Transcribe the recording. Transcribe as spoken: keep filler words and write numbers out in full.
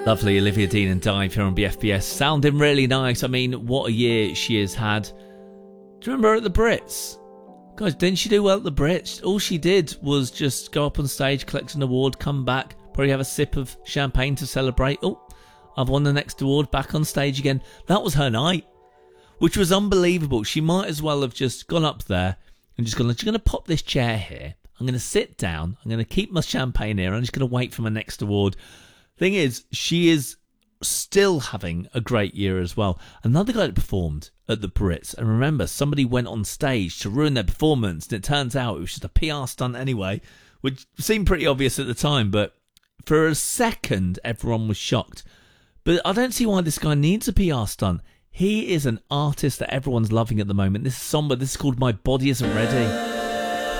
Lovely Olivia Dean and Dive here on B F B S, sounding really nice. I mean, what a year she has had. Do you remember her at the Brits? Guys, didn't she do well at the Brits? All she did was just go up on stage, collect an award, come back, probably have a sip of champagne to celebrate. Oh, I've won the next award, back on stage again. That was her night, which was unbelievable. She might as well have just gone up there and just gone, I'm just going to pop this chair here. I'm going to sit down. I'm going to keep my champagne here. I'm just going to wait for my next award. Thing is, she is still having a great year as well. Another guy that performed at the Brits, and remember, somebody went on stage to ruin their performance, and it turns out it was just a P R stunt anyway, which seemed pretty obvious at the time, but for a second, everyone was shocked. But I don't see why this guy needs a P R stunt. He is an artist that everyone's loving at the moment. This is somber. This is called My Body Isn't Ready.